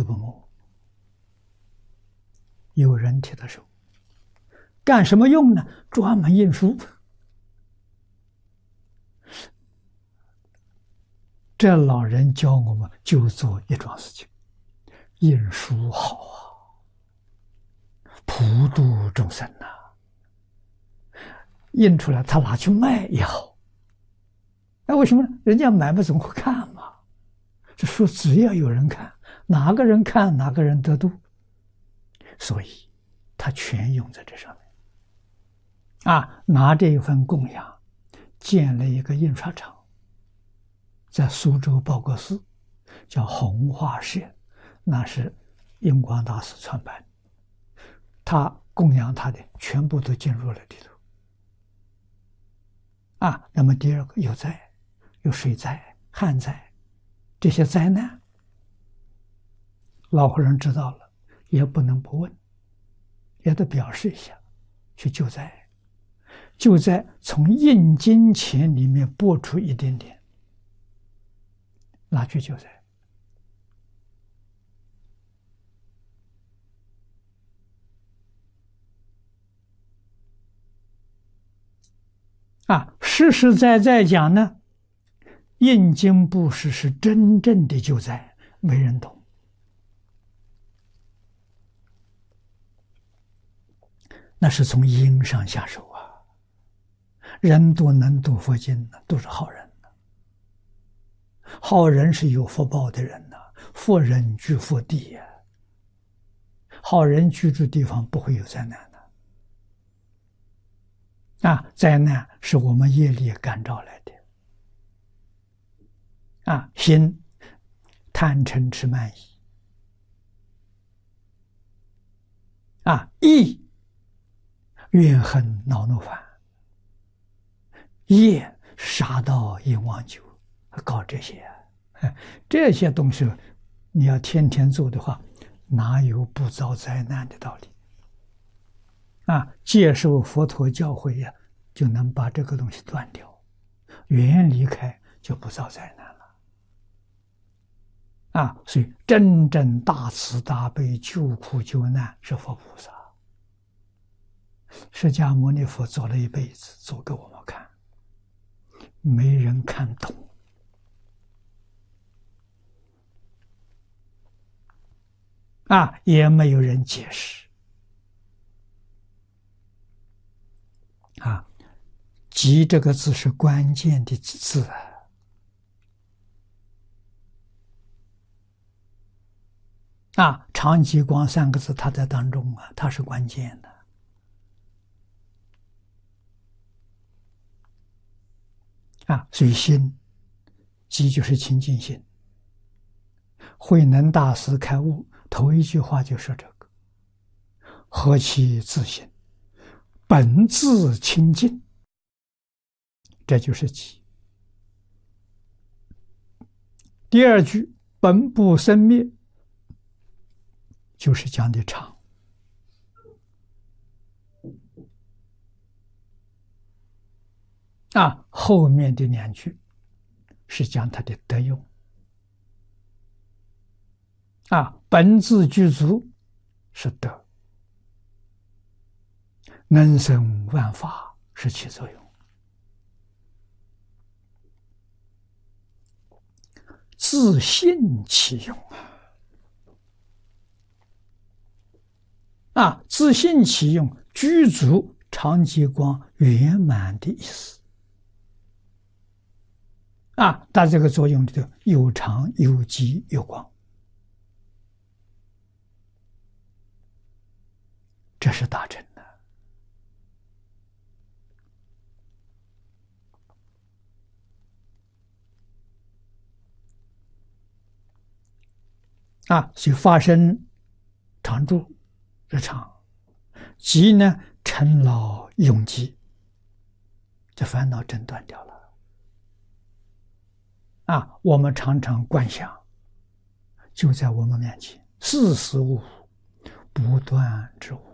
不摸，有人替他收，干什么用呢？专门印书。这老人教我们就做一桩事情，印书好啊，普度众生呐。印出来他拿去卖也好。那为什么呢？人家买不总会看嘛。这书只要有人看，哪个人看哪个人得度，所以他全用在这上面。拿这一份供养，建了一个印刷厂，在苏州报国寺，叫弘化社，那是印光大师创办的。他供养他的全部都进入了里头。那么第二个有灾，有水灾、旱灾，这些灾难，老和尚知道了，也不能不问，也得表示一下，去救灾。救灾从印金钱里面拨出一点点，拿去救灾。实实在在讲呢，印经布施是真正的救灾，没人懂。那是从因上下手啊，人都能读佛经的，都是好人。好人是有福报的人呐，福人居福地呀。好人居住地方不会有灾难的。灾难是我们业力感召来的。心贪嗔痴慢疑。意怨恨恼怒烦。业杀盗淫妄酒，搞这些。这些东西你要天天做的话，哪有不遭灾难的道理？接受佛陀教诲呀，就能把这个东西断掉，远离开，就不遭灾难了。所以真正大慈大悲救苦救难是佛菩萨。释迦牟尼佛做了一辈子，做给我们看，没人看懂。也没有人解释。集这个字是关键的字常寂光三个字它在当中它是关键的。所以心，即就是清净心。慧能大师开悟头一句话就说这个：何其自性，本自清净。这就是即。第二句本不生灭，就是讲的常。后面的两句是讲它的德用。本自具足是德，能生万法是起作用。自性其用自性其用，具足常寂光圆满的意思。它这个作用里头有常有寂有光，这是大乘的。所以发生常住日常，寂呢尘劳永寂，这烦恼真断掉了。我们常常观想，就在我们面前，事事物不断之物。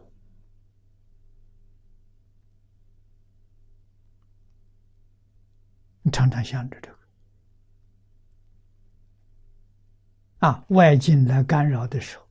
你常常想着这个外境来干扰的时候，